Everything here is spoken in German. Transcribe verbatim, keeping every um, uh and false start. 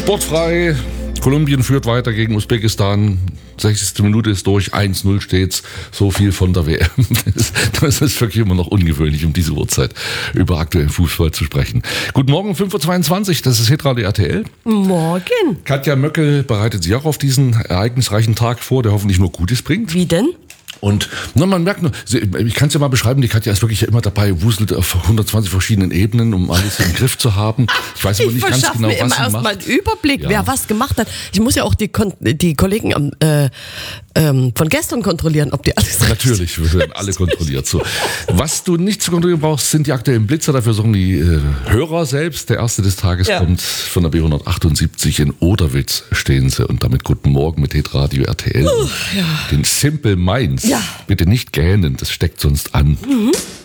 Sportfrei. Kolumbien führt weiter gegen Usbekistan. sechzigste Minute ist durch, eins null steht's. So viel von der W M. Das ist wirklich immer noch ungewöhnlich, um diese Uhrzeit über aktuellen Fußball zu sprechen. Guten Morgen, fünf Uhr zweiundzwanzig, das ist Hitradio R T L. Morgen. Katja Möckel bereitet sich auch auf diesen ereignisreichen Tag vor, der hoffentlich nur Gutes bringt. Wie denn? Und na, man merkt nur, ich kann es ja mal beschreiben, die Katja ist wirklich immer dabei, wuselt auf hundertzwanzig verschiedenen Ebenen, um alles im Griff zu haben. Ich weiß aber nicht ganz genau, mir was immer sie erst macht. mal einen Überblick, Ja. wer was gemacht hat. Ich muss ja auch die, Kon- die Kollegen am, äh, ähm, von gestern kontrollieren, ob die alles Natürlich, wir werden alle kontrolliert. So. Was du nicht zu kontrollieren brauchst, sind die aktuellen Blitzer. Dafür suchen die äh, Hörer selbst. Der erste des Tages Ja. kommt von der B hundertachtundsiebzig in Oderwitz stehen sie. Und damit guten Morgen mit Hitradio R T L. Uh, ja. Den Simple Minds. Ja. Bitte nicht gähnen, das steckt sonst an. Mhm.